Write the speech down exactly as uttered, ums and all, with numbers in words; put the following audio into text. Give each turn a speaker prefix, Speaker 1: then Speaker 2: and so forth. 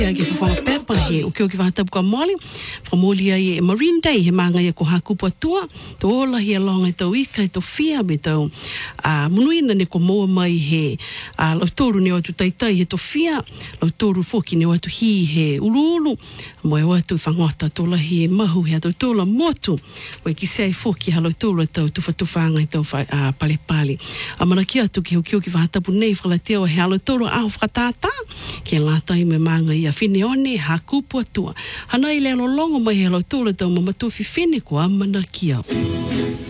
Speaker 1: Ke whawhanga pepa he o ke o ki whātapu ka moli, whamoli ai e Marine Day he manga ia ko hakupu atua, to ola hi alonga i tau ika i tau whia me tau uh, munuina ne ko moa mai he uh, lautoru ne watu taitai he to whia, lautoru foki ne watu hi he uluulu, moe watu whangota tola hi e mahu he atau tola motu, wai ki sei foki ha lautoru tau tufa tufanga i tau uh, pale pale. Amana ki atu ki hoki hoki whātapu nei whalatea he lautoru aho whakatata, ke lātai me manga ia whineone hakupu atua. Hana i leo longo mai he lautoru tau mamatu whiwhine ko amana ki au.